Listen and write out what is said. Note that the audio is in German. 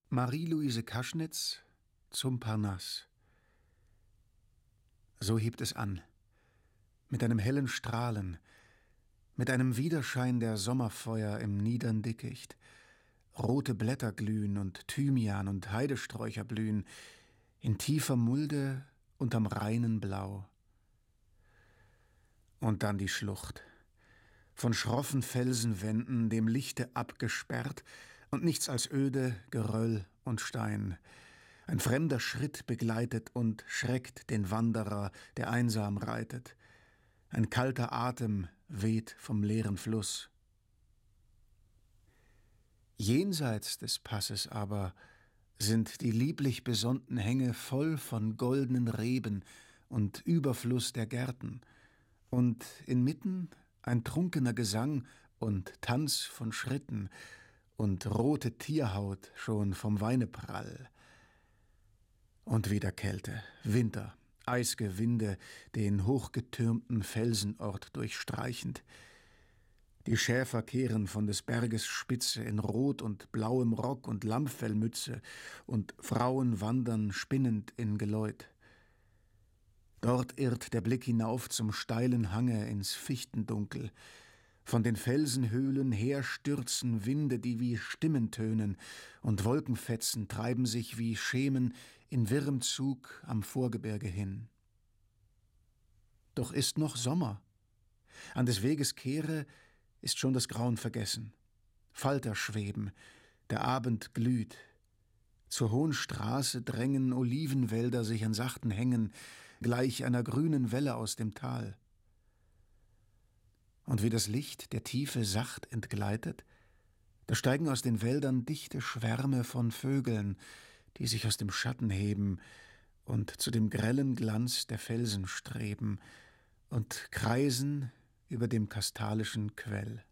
Marie-Louise Kaschnitz zum Parnass. So hebt es an, mit einem hellen Strahlen, mit einem Widerschein der Sommerfeuer im niedern Dickicht. Rote Blätter glühen und Thymian und Heidesträucher blühen, in tiefer Mulde unterm reinen Blau. Und dann die Schlucht, von schroffen Felsenwänden dem Lichte abgesperrt und nichts als öde Geröll und Stein. Ein fremder Schritt begleitet und schreckt den Wanderer, der einsam reitet. Ein kalter Atem weht vom leeren Fluss. Jenseits des Passes aber sind die lieblich besonnten Hänge voll von goldenen Reben und Überfluss der Gärten, und inmitten ein trunkener Gesang und Tanz von Schritten und rote Tierhaut schon vom Weineprall. Und wieder Kälte, Winter, eis'ge Winde, den hochgetürmten Felsenort durchstreichend. Die Schäfer kehren von des Berges Spitze in rot und blauem Rock und Lammfellmütze, und Frauen wandern spinnend in Geläut. Dort irrt der Blick hinauf zum steilen Hange ins Fichtendunkel. Von den Felsenhöhlen her stürzen Winde, die wie Stimmen tönen, und Wolkenfetzen treiben sich wie Schemen in wirrem Zug am Vorgebirge hin. Doch ist noch Sommer. An des Weges Kehre ist schon das Grauen vergessen. Falter schweben, der Abend glüht. Zur hohen Straße drängen Olivenwälder sich an sachten Hängen, gleich einer grünen Welle aus dem Tal. Und wie das Licht der Tiefe sacht entgleitet, da steigen aus den Wäldern dichte Schwärme von Vögeln, die sich aus dem Schatten heben und zu dem grellen Glanz der Felsen streben und kreisen über dem kastalischen Quell.